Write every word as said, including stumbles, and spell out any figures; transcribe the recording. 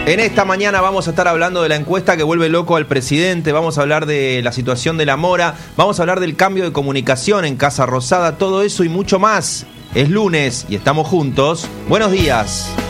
En esta mañana vamos a estar hablando de la encuesta que vuelve loco al presidente, vamos a hablar de la situación de la mora, vamos a hablar del cambio de comunicación en Casa Rosada, todo eso y mucho más. Es lunes y estamos juntos. Buenos días.